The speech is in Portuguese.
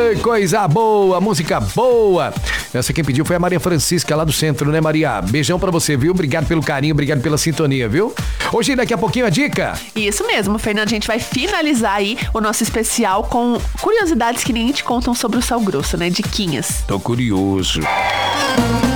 Ei, coisa boa, música boa. Essa quem pediu foi a Maria Francisca, lá do centro, né, Maria? Beijão pra você, viu? Obrigado pelo carinho, obrigado pela sintonia, viu? Hoje, daqui a pouquinho, a dica. Isso mesmo, Fernando. A gente vai finalizar aí o nosso especial com curiosidades que nem te contam sobre o sal grosso, né? Diquinhas. Tô curioso.